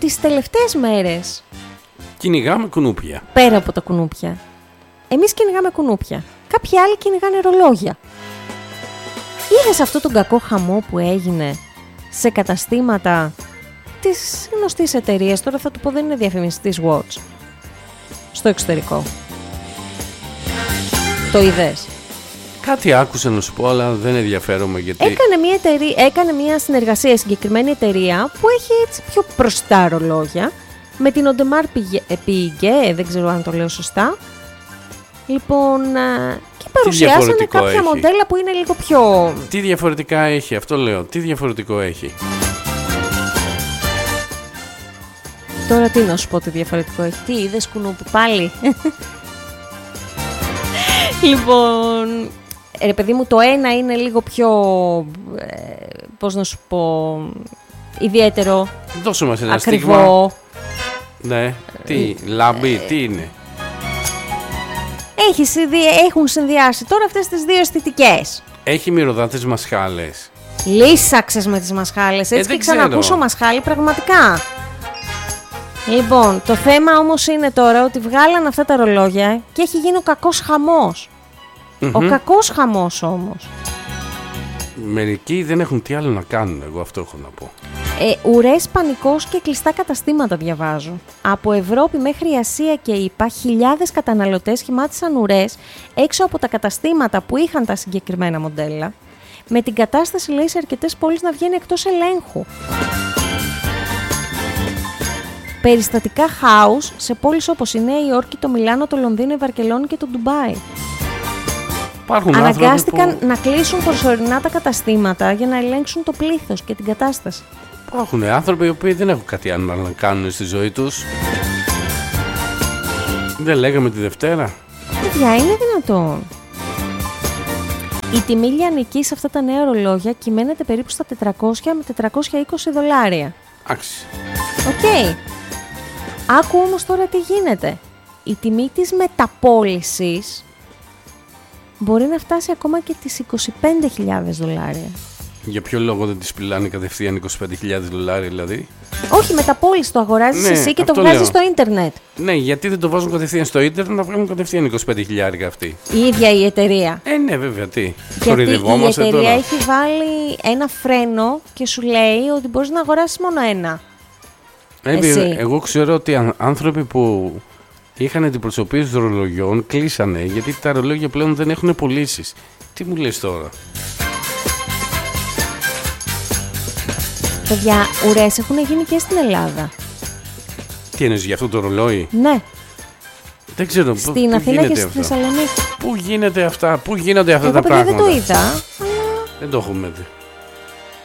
τις τελευταίες μέρες κυνηγάμε κουνούπια. πέρα από τα κουνούπια, εμείς κυνηγάμε κουνούπια. Κάποιοι άλλοι κυνηγάνε ρολόγια. Είδες αυτό τον κακό χαμό που έγινε σε καταστήματα της γνωστής εταιρείας, τώρα θα του πω δεν είναι διαφημιστής Watch, στο εξωτερικό? Το είδες? Κάτι άκουσα να σου πω, αλλά δεν ενδιαφέρομαι γιατί... Έκανε μια συνεργασία, συγκεκριμένη εταιρεία που έχει έτσι πιο προστά ρολόγια με την Audemars Piguet, δεν ξέρω αν το λέω σωστά. Λοιπόν, και παρουσιάσανε κάποια έχει μοντέλα που είναι λίγο πιο... Τι διαφορετικά έχει, αυτό λέω, τι διαφορετικό έχει? Τώρα τι να σου πω τι διαφορετικό έχει? Τι είδες κουνούπι πάλι? Λοιπόν, ρε παιδί μου, το ένα είναι λίγο πιο, πώς να σου πω, ιδιαίτερο, δώσε μας ένα ακριβό. στίγμα. Ναι, τι, λάμπη, τι είναι? Έχουν συνδυάσει τώρα αυτές τις δύο αισθητικές. Έχει μυρωδάτες μασχάλες. Λύσαξες με τις μασχάλες, έτσι και ξανακούσω μασχάλη πραγματικά. Λοιπόν, το θέμα όμως είναι τώρα ότι βγάλαν αυτά τα ρολόγια και έχει γίνει ο κακός χαμός. Ο κακός χαμός όμως. Μερικοί δεν έχουν τι άλλο να κάνουν, εγώ αυτό έχω να πω. Ουρές, πανικός και κλειστά καταστήματα διαβάζω. Από Ευρώπη μέχρι Ασία και ΗΠΑ, χιλιάδες καταναλωτές σχημάτισαν ουρές έξω από τα καταστήματα που είχαν τα συγκεκριμένα μοντέλα, με την κατάσταση, λέει, σε αρκετές πόλεις να βγαίνει εκτός ελέγχου. Περιστατικά χάους σε πόλεις όπως η Νέα Υόρκη, το Μιλάνο, το Λονδίνο, η Βαρκελόνη και το Ντουμπάι. Αναγκάστηκαν να κλείσουν προσωρινά τα καταστήματα για να ελέγξουν το πλήθος και την κατάσταση. Υπάρχουν άνθρωποι οι οποίοι δεν έχουν κάτι άλλο να κάνουν στη ζωή τους. Δεν λέγαμε τη Δευτέρα? Παιδιά, είναι δυνατόν? Η τιμή λιανική σε αυτά τα νέα ρολόγια κυμαίνεται περίπου στα 400 με 420 δολάρια. Άξι. Οκ. Άκου όμως τώρα τι γίνεται. Η τιμή της μεταπώλησης μπορεί να φτάσει ακόμα και τις 25.000 δολάρια. Για ποιο λόγο δεν τις πουλάνε κατευθείαν 25.000 δολάρια δηλαδή? Όχι, μεταπώληση, το αγοράζεις εσύ και το βγάζεις στο ίντερνετ. Ναι, γιατί δεν το βάζουν κατευθείαν στο ίντερνετ να βγάλουν κατευθείαν 25.000 αυτοί? Η ίδια η εταιρεία. Ναι, βέβαια, τι. Γιατί η εταιρεία τώρα έχει βάλει ένα φρένο και σου λέει ότι μπορείς να αγοράσεις μόνο ένα. Εγώ ξέρω ότι άνθρωποι που είχαν αντιπροσωπείες ρολογιών κλείσανε, γιατί τα ρολόγια πλέον δεν έχουν πωλήσεις. Τι μου λες τώρα? Παιδιά, ουρές έχουν γίνει και στην Ελλάδα. Τι εννοείς, για αυτό το ρολόι? Ναι. Δεν ξέρω. Στην Αθήνα και στη Θεσσαλονίκη. Πού γίνονται αυτά τα πράγματα? Εγώ, παιδιά, δεν το είδα. Δεν το έχουμε δει.